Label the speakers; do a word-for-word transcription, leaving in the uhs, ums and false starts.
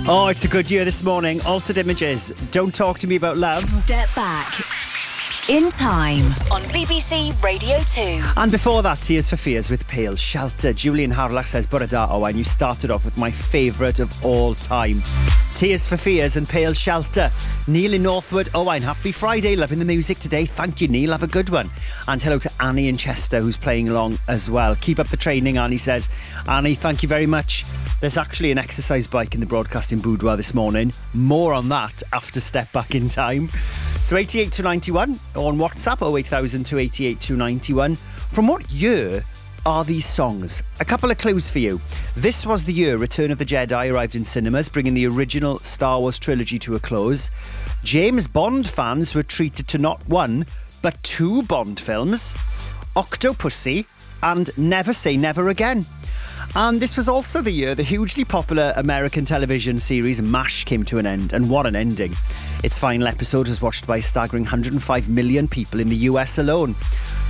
Speaker 1: Oh, it's a good year this morning. Altered Images. Don't talk to me about love.
Speaker 2: Step back. In Time on B B C Radio two.
Speaker 1: And before that, Tears for Fears with Pale Shelter. Julian Harlock says, Bore da, Owain, you started off with my favourite of all time. Tears for Fears and Pale Shelter. Neil in Northwood. Owain, happy Friday. Loving the music today. Thank you, Neil. Have a good one. And hello to Annie in Chester, who's playing along as well. Keep up the training, Annie says. Annie, thank you very much. There's actually an exercise bike in the broadcasting boudoir this morning. More on that after Step Back in Time. So eighty-eight two ninety-one on WhatsApp, oh eight thousand two eighty-eight two ninety-one. From what year are these songs? A couple of clues for you. This was the year Return of the Jedi arrived in cinemas, bringing the original Star Wars trilogy to a close. James Bond fans were treated to not one, but two Bond films, Octopussy and Never Say Never Again. And this was also the year the hugely popular American television series MASH came to an end, and what an ending. Its final episode was watched by a staggering one hundred five million people in the U S alone.